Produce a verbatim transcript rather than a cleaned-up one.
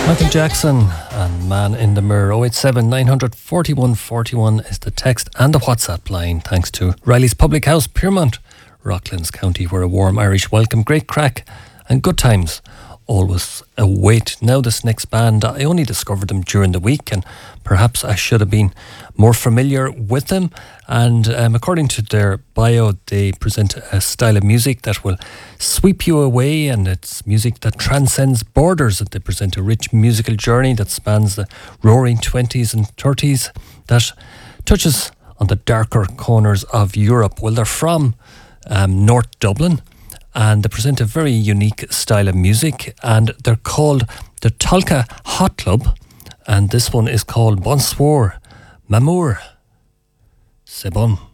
Michael Jackson and Man in the Mirror. oh eight seven, nine four one, four one is the text and the WhatsApp line, thanks to Riley's Public House, Piermont, Rocklands County, where a warm Irish welcome, great crack and good times always await. Now this next band, I only discovered them during the week and perhaps I should have been more familiar with them. And um, according to their bio, they present a style of music that will sweep you away, and it's music that transcends borders. That they present a rich musical journey that spans the roaring twenties and thirties, that touches on the darker corners of Europe. Well, they're from um, North Dublin, and they present a very unique style of music, and they're called the Tolka Hot Club, and this one is called Bonsoir Mamour. C'est bon.